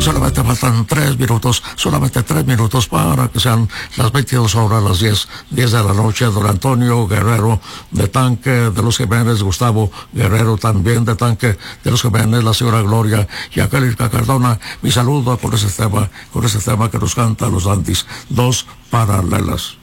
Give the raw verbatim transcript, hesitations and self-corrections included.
solamente faltan tres minutos, solamente tres minutos para que sean las veintidós horas, las diez, diez de la noche. Don Antonio Guerrero de Tanque de los Jiménez, Gustavo Guerrero también de Tanque de los Jiménez, la señora Gloria y Angélica Cardona. Mi saludo con ese tema, con ese tema que nos canta los Dandis, Dos Paralelas.